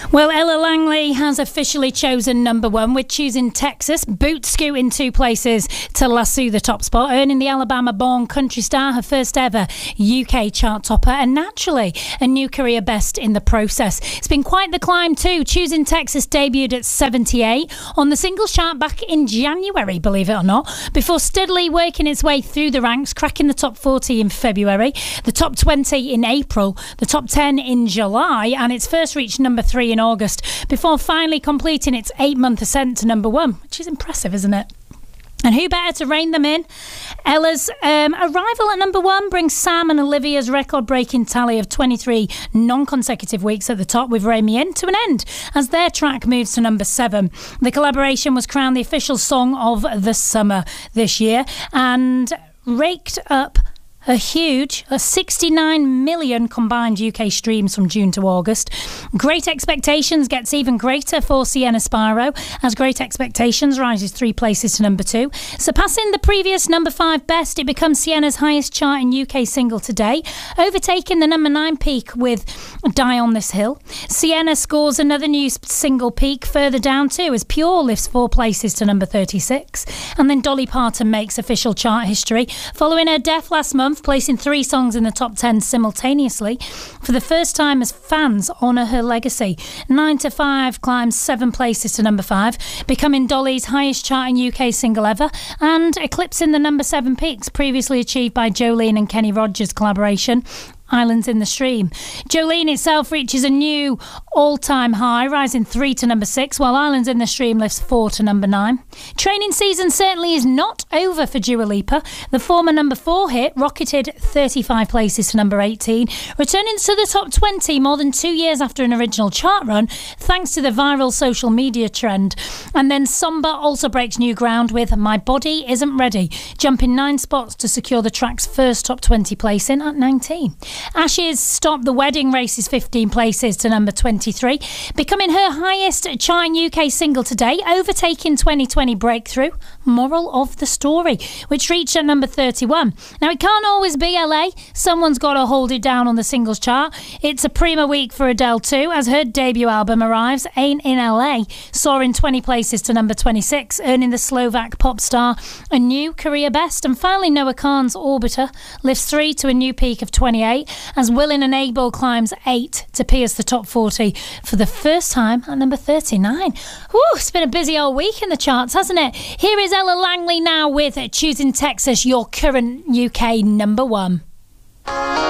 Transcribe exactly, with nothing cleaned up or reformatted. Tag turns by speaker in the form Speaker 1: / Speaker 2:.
Speaker 1: Well, Ella Langley has officially chosen number one with Choosing Texas. Boot scoot in two places to lasso the top spot, earning the Alabama-born country star her first ever U K chart topper and naturally a new career best in the process. It's been quite the climb too. Choosing Texas debuted at seventy-eight on the singles chart back in January, believe it or not, before steadily working its way through the ranks, cracking the top forty in February, the top twenty in April, the top ten in July, and its first reached number three in August, before finally completing its eight-month ascent to number one, which is impressive, isn't it? And who better to rein them in? Ella's um, arrival at number one brings Sam and Olivia's record-breaking tally of twenty-three non-consecutive weeks at the top with Rein Me In to an end as their track moves to number seven. The collaboration was crowned the official song of the summer this year and raked up a huge a sixty-nine million combined U K streams from June to August. Great Expectations gets even greater for Sienna Spiro as Great Expectations rises three places to number two. Surpassing the previous number five best, it becomes Sienna's highest charting U K single today, overtaking the number nine peak with Die on This Hill. Sienna scores another new single peak further down too as Pure lifts four places to number thirty-six. And then Dolly Parton makes official chart history following her death last month, placing three songs in the top ten simultaneously. For the first time as fans honour her legacy, Nine to Five climbs seven places to number five, becoming Dolly's highest charting U K single ever and eclipsing the number seven peaks previously achieved by Jolene and Kenny Rogers' collaboration, Islands in the Stream. Jolene itself reaches a new all-time high, rising three to number six, while Islands in the Stream lifts four to number nine. Training season certainly is not over for Dua Lipa. The former number four hit rocketed thirty-five places to number eighteen, returning to the top twenty more than two years after an original chart run, thanks to the viral social media trend. And then Somber also breaks new ground with My Body Isn't Ready, jumping nine spots to secure the track's first top twenty placing at nineteen. Ashes Stop the Wedding races fifteen places to number twenty-three, becoming her highest charting U K single today, overtaking twenty twenty Breakthrough, Moral of the Story, which reached at number thirty-one. Now, it can't always be L A. Someone's got to hold it down on the singles chart. It's a prima week for Adele too, as her debut album arrives, Ain't in L A, soaring twenty places to number twenty-six, earning the Slovak pop star a new career best. And finally, Noah Kahan's Orbiter lifts three to a new peak of twenty-eight, as Willing and Able climbs eight to pierce the top forty for the first time at number thirty-nine. Woo, it's been a busy old week in the charts, hasn't it? Here is Ella Langley now with Choosing Texas, your current U K number one.